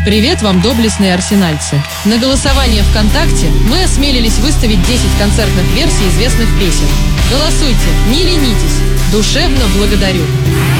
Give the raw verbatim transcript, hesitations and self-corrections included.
Привет вам, доблестные арсенальцы! На голосование ВКонтакте мы осмелились выставить десять концертных версий известных песен. Голосуйте, не ленитесь, душевно благодарю!